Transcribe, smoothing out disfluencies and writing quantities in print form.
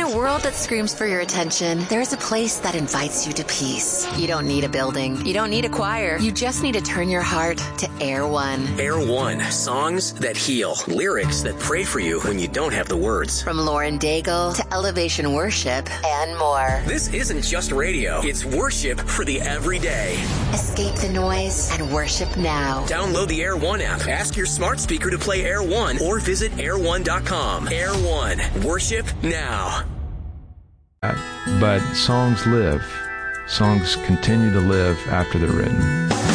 a world that screams for your attention, there's a place that invites you to peace. You don't need a building. You don't need a choir. You just need to turn your heart to Air One. Air One. Songs that heal. Lyrics that pray for you when you don't have the words. From Lauren Daigle to Elevation Worship and more. This isn't just radio. It's worship for the everyday. Escape the noise and worship now. Download the Air One app. Ask your smart speaker to play Air One or visit air1.com. Air One. Worship now. But songs live. Songs continue to live after they're written.